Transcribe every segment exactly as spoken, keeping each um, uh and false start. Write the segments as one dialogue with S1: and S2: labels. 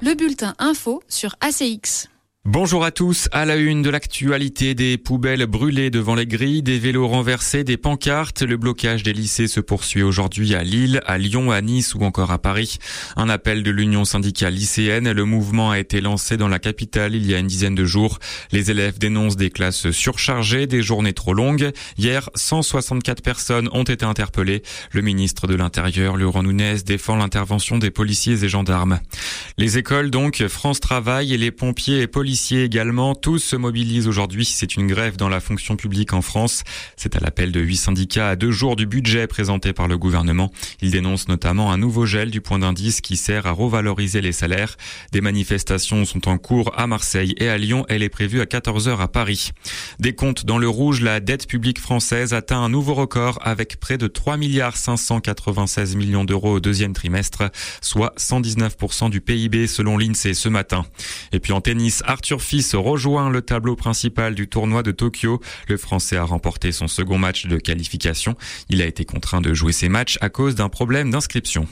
S1: Le bulletin info sur A C X.
S2: Bonjour à tous, à la une de l'actualité, des poubelles brûlées devant les grilles, des vélos renversés, des pancartes. Le blocage des lycées se poursuit aujourd'hui à Lille, à Lyon, à Nice ou encore à Paris. Un appel de l'Union syndicale lycéenne. Le mouvement a été lancé dans la capitale il y a une dizaine de jours. Les élèves dénoncent des classes surchargées, des journées trop longues. Hier, cent soixante-quatre personnes ont été interpellées. Le ministre de l'Intérieur, Laurent Nunez, défend l'intervention des policiers et gendarmes. Les écoles donc, France Travail et les pompiers et policiers également, tous se mobilisent aujourd'hui. C'est une grève dans la fonction publique en France. C'est à l'appel de huit syndicats à deux jours du budget présenté par le gouvernement. Ils dénoncent notamment un nouveau gel du point d'indice qui sert à revaloriser les salaires. Des manifestations sont en cours à Marseille et à Lyon. Elle est prévue à quatorze heures à Paris. Des comptes dans le rouge, la dette publique française atteint un nouveau record avec près de trois milliards cinq cent quatre-vingt-seize millions d'euros au deuxième trimestre, soit cent dix-neuf pour cent du P I B selon l'INSEE ce matin. Et puis en tennis, Arthur Fils rejoint le tableau principal du tournoi de Tokyo. Le Français a remporté son second match de qualification. Il a été contraint de jouer ses matchs à cause d'un problème d'inscription.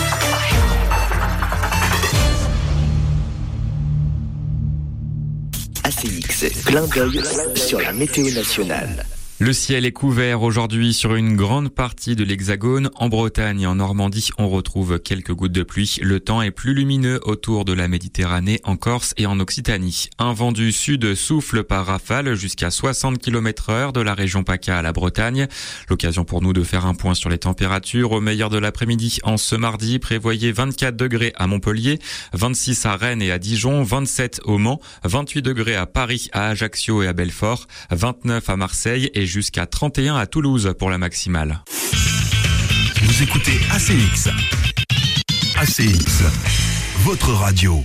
S3: A C X, clin d'œil sur la météo nationale.
S2: Le ciel est couvert aujourd'hui sur une grande partie de l'Hexagone. En Bretagne et en Normandie, on retrouve quelques gouttes de pluie. Le temps est plus lumineux autour de la Méditerranée, en Corse et en Occitanie. Un vent du sud souffle par rafale jusqu'à soixante kilomètres heure de la région PACA à la Bretagne. L'occasion pour nous de faire un point sur les températures. Au meilleur de l'après-midi, en ce mardi, prévoyez vingt-quatre degrés à Montpellier, vingt-six à Rennes et à Dijon, vingt-sept au Mans, vingt-huit degrés à Paris, à Ajaccio et à Belfort, vingt-neuf à Marseille et jusqu'à trente et un à Toulouse pour la maximale.
S4: Vous écoutez A C X. A C X, votre radio.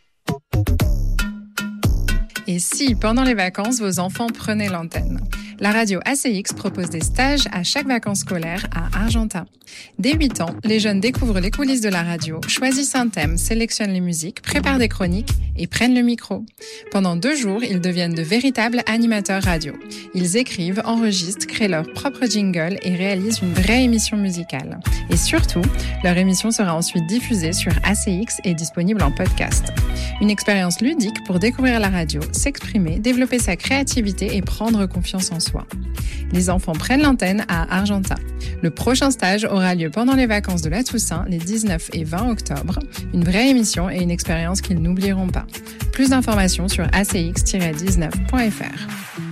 S5: Et si, pendant les vacances, vos enfants prenaient l'antenne ? La radio A C X propose des stages à chaque vacances scolaires à Argentat. Dès huit ans, les jeunes découvrent les coulisses de la radio, choisissent un thème, sélectionnent les musiques, préparent des chroniques et prennent le micro. Pendant deux jours, ils deviennent de véritables animateurs radio. Ils écrivent, enregistrent, créent leur propre jingle et réalisent une vraie émission musicale. Et surtout, leur émission sera ensuite diffusée sur A C X et disponible en podcast. Une expérience ludique pour découvrir la radio, s'exprimer, développer sa créativité et prendre confiance en soi. Les enfants prennent l'antenne à Argentat. Le prochain stage aura lieu pendant les vacances de la Toussaint, les dix-neuf et vingt octobre. Une vraie émission et une expérience qu'ils n'oublieront pas. Plus d'informations sur a c x tiret dix-neuf point f r.